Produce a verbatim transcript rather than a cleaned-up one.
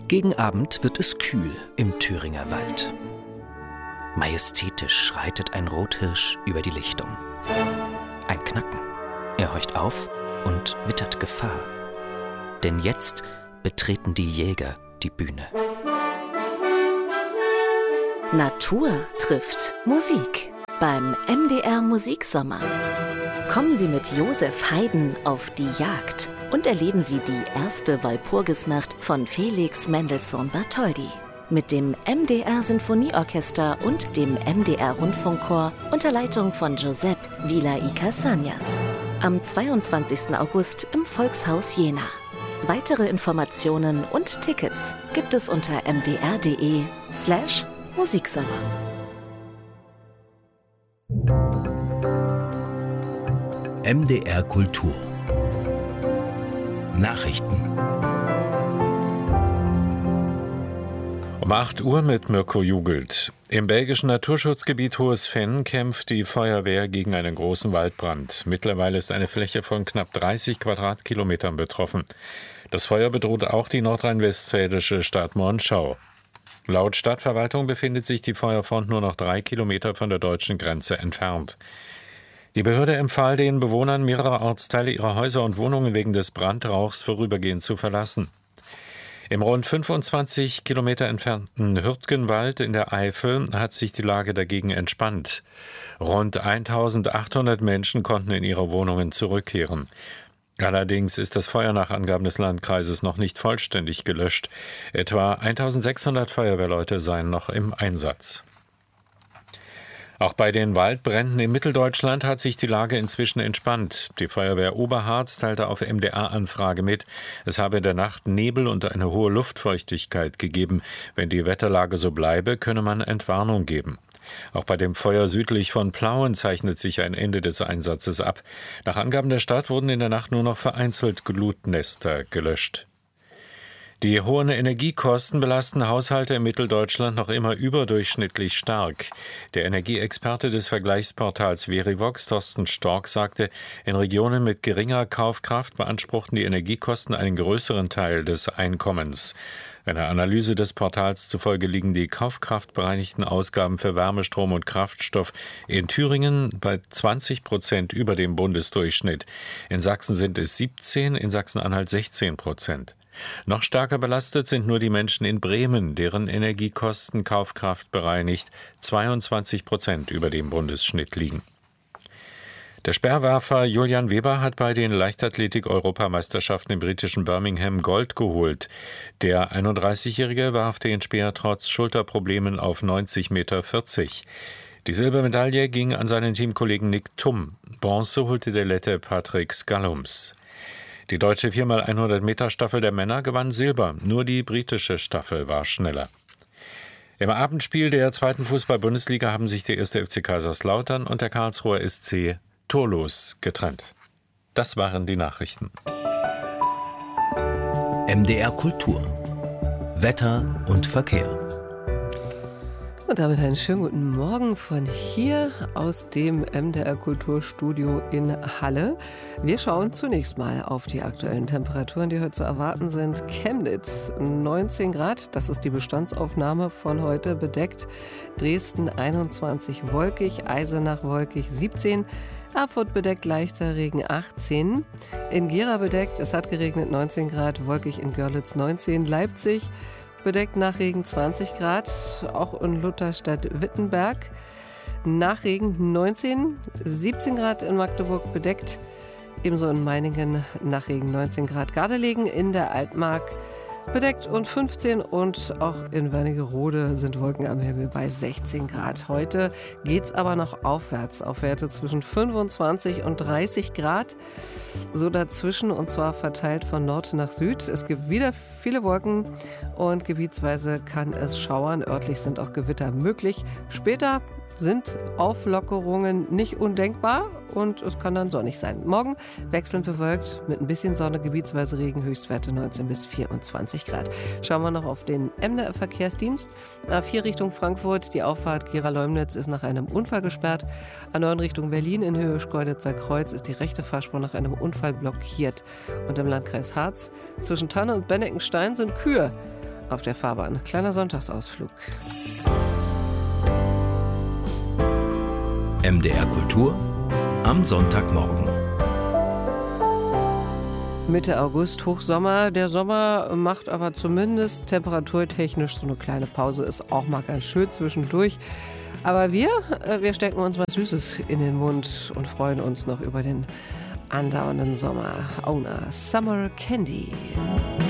Gegen Abend wird es kühl im Thüringer Wald. Majestätisch schreitet ein Rothirsch über die Lichtung. Ein Knacken. Er horcht auf und wittert Gefahr. Denn jetzt betreten die Jäger die Bühne. Natur trifft Musik beim M D R Musiksommer. Kommen Sie mit Josef Haydn auf die Jagd und erleben Sie die erste Walpurgisnacht von Felix Mendelssohn Bartholdy. Mit dem M D R Sinfonieorchester und dem M D R Rundfunkchor unter Leitung von Giuseppe Villa y Cassagnas. Am zweiundzwanzigsten August im Volkshaus Jena. Weitere Informationen und Tickets gibt es unter mdr.de slash Musiksommer. M D R Kultur Nachrichten. Um acht Uhr mit Mirko Jugelt. Im belgischen Naturschutzgebiet Hohes Venn kämpft die Feuerwehr gegen einen großen Waldbrand. Mittlerweile ist eine Fläche von knapp dreißig Quadratkilometern betroffen. Das Feuer bedroht auch die nordrhein-westfälische Stadt Monschau. Laut Stadtverwaltung befindet sich die Feuerfront nur noch drei Kilometer von der deutschen Grenze entfernt. Die Behörde empfahl den Bewohnern mehrerer Ortsteile, ihre Häuser und Wohnungen wegen des Brandrauchs vorübergehend zu verlassen. Im rund fünfundzwanzig Kilometer entfernten Hürtgenwald in der Eifel hat sich die Lage dagegen entspannt. Rund eintausendachthundert Menschen konnten in ihre Wohnungen zurückkehren. Allerdings ist das Feuer nach Angaben des Landkreises noch nicht vollständig gelöscht. Etwa eintausendsechshundert Feuerwehrleute seien noch im Einsatz. Auch bei den Waldbränden in Mitteldeutschland hat sich die Lage inzwischen entspannt. Die Feuerwehr Oberharz teilte auf M D R-Anfrage mit, es habe in der Nacht Nebel und eine hohe Luftfeuchtigkeit gegeben. Wenn die Wetterlage so bleibe, könne man Entwarnung geben. Auch bei dem Feuer südlich von Plauen zeichnet sich ein Ende des Einsatzes ab. Nach Angaben der Stadt wurden in der Nacht nur noch vereinzelt Glutnester gelöscht. Die hohen Energiekosten belasten Haushalte in Mitteldeutschland noch immer überdurchschnittlich stark. Der Energieexperte des Vergleichsportals Verivox, Thorsten Stork, sagte, in Regionen mit geringer Kaufkraft beanspruchten die Energiekosten einen größeren Teil des Einkommens. Einer Analyse des Portals zufolge liegen die kaufkraftbereinigten Ausgaben für Wärme, Strom und Kraftstoff in Thüringen bei zwanzig Prozent über dem Bundesdurchschnitt. In Sachsen sind es siebzehn, in Sachsen-Anhalt sechzehn Prozent. Noch stärker belastet sind nur die Menschen in Bremen, deren Energiekosten kaufkraftbereinigt zweiundzwanzig Prozent über dem Bundesschnitt liegen. Der Speerwerfer Julian Weber hat bei den Leichtathletik-Europameisterschaften im britischen Birmingham Gold geholt. Der einunddreißigjährige warf den Speer trotz Schulterproblemen auf neunzig Komma vierzig Meter. Die Silbermedaille ging an seinen Teamkollegen Nick Thum. Bronze holte der Lette Patrick Skallums. Die deutsche vier mal hundert Meter Staffel der Männer gewann Silber. Nur die britische Staffel war schneller. Im Abendspiel der zweiten Fußball-Bundesliga haben sich der erste F C Kaiserslautern und der Karlsruher S C torlos getrennt. Das waren die Nachrichten. M D R Kultur. Wetter und Verkehr. Und damit einen schönen guten Morgen von hier aus dem M D R Kulturstudio in Halle. Wir schauen zunächst mal auf die aktuellen Temperaturen, die heute zu erwarten sind. Chemnitz neunzehn Grad, das ist die Bestandsaufnahme von heute, bedeckt. Dresden einundzwanzig, wolkig, Eisenach wolkig siebzehn, Erfurt bedeckt, leichter Regen achtzehn, in Gera bedeckt, es hat geregnet neunzehn Grad, wolkig in Görlitz neunzehn, Leipzig bedeckt nach Regen zwanzig Grad, auch in Lutherstadt-Wittenberg. Nach Regen neunzehn, siebzehn Grad in Magdeburg bedeckt, ebenso in Meiningen nach Regen neunzehn Grad. Gardelegen in der Altmark bedeckt und fünfzehn und auch in Wernigerode sind Wolken am Himmel bei sechzehn Grad. Heute geht's aber noch aufwärts auf Werte zwischen fünfundzwanzig und dreißig Grad. So dazwischen und zwar verteilt von Nord nach Süd. Es gibt wieder viele Wolken und gebietsweise kann es schauern. Örtlich sind auch Gewitter möglich. Später sind Auflockerungen nicht undenkbar und es kann dann sonnig sein. Morgen wechselnd bewölkt mit ein bisschen Sonne, gebietsweise Regen, Höchstwerte neunzehn bis vierundzwanzig Grad. Schauen wir noch auf den M D R-Verkehrsdienst. A vier Richtung Frankfurt, die Auffahrt Gera-Leumnitz ist nach einem Unfall gesperrt. A neun Richtung Berlin in Höhe Schkeuditzer Kreuz ist die rechte Fahrspur nach einem Unfall blockiert. Und im Landkreis Harz zwischen Tanne und Benneckenstein sind Kühe auf der Fahrbahn. Kleiner Sonntagsausflug. M D R Kultur am Sonntagmorgen. Mitte August, Hochsommer. Der Sommer macht aber zumindest temperaturtechnisch so eine kleine Pause. Ist auch mal ganz schön zwischendurch. Aber wir, wir stecken uns was Süßes in den Mund und freuen uns noch über den andauernden Sommer. Owner, Summer Candy.